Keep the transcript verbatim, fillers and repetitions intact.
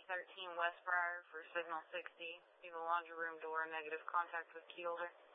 thirteen West Briar for signal sixty. See the laundry room door, negative contact with key holder.